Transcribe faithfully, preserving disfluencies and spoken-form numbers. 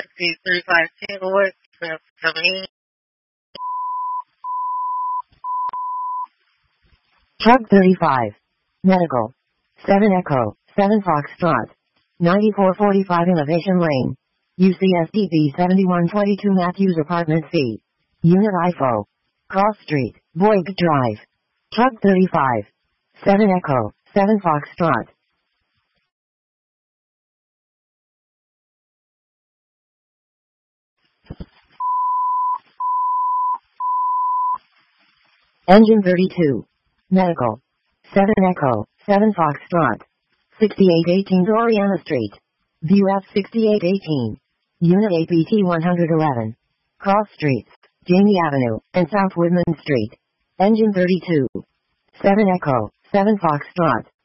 sixty thirty-five Tanglewood, Smith Company. Truck thirty-five. Medical. seven Echo, seven Foxtrot. ninety-four forty-five Innovation Lane. U C S D B seventy-one twenty-two Matthews Apartment C. Unit I F O. Cross Street, Boyd Drive. Truck thirty-five. seven Echo, seven Foxtrot. Engine thirty-two. Medical. seven Echo, seven Foxtrot. sixty-eight eighteen Gloriana Street. View F sixty-eight eighteen. Unit A P T one eleven. Cross Streets, Jamie Avenue, and South Woodman Street. Engine thirty-two. seven Echo, seven Foxtrot.